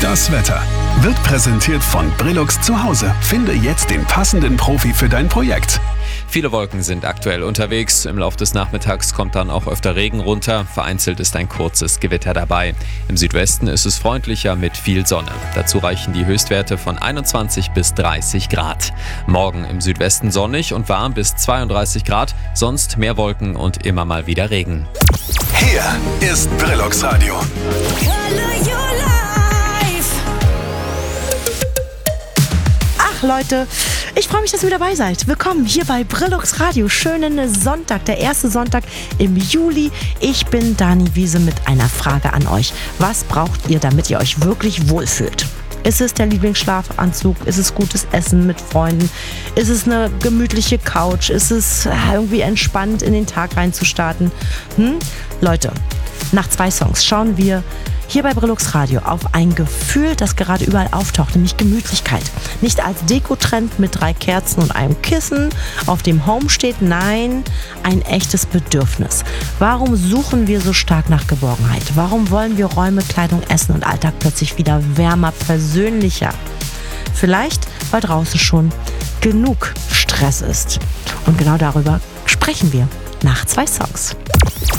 Das Wetter wird präsentiert von Brillux zu Hause. Finde jetzt den passenden Profi für dein Projekt. Viele Wolken sind aktuell unterwegs. Im Laufe des Nachmittags kommt dann auch öfter Regen runter. Vereinzelt ist ein kurzes Gewitter dabei. Im Südwesten ist es freundlicher mit viel Sonne. Dazu reichen die Höchstwerte von 21 bis 30 Grad. Morgen im Südwesten sonnig und warm bis 32 Grad. Sonst mehr Wolken und immer mal wieder Regen. Hier ist Brillux Radio. Leute, ich freue mich, dass ihr dabei seid. Willkommen hier bei Brillux Radio. Schönen Sonntag, der erste Sonntag im Juli. Ich bin Dani Wiese mit einer Frage an euch. Was braucht ihr, damit ihr euch wirklich wohlfühlt? Ist es der Lieblingsschlafanzug? Ist es gutes Essen mit Freunden? Ist es eine gemütliche Couch? Ist es irgendwie entspannt in den Tag reinzustarten? Leute, nach 2 Songs schauen wir hier bei Brillux Radio auf ein Gefühl, das gerade überall auftaucht, nämlich Gemütlichkeit. Nicht als Dekotrend mit 3 Kerzen und einem Kissen, auf dem Home steht, nein, ein echtes Bedürfnis. Warum suchen wir so stark nach Geborgenheit? Warum wollen wir Räume, Kleidung, Essen und Alltag plötzlich wieder wärmer, persönlicher? Vielleicht, weil draußen schon genug Stress ist. Und genau darüber sprechen wir nach 2 Songs.